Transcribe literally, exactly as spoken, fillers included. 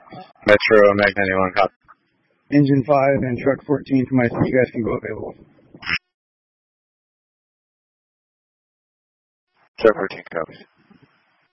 Metro, Mag ninety-one, copy. Engine five and Truck fourteen to my seat, you guys can go available. Truck fourteen, copies.